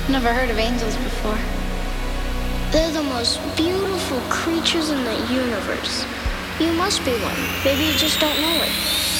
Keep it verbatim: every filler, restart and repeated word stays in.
Never heard of angels before. They're the most beautiful creatures in the universe. You must be one. Maybe you just don't know it.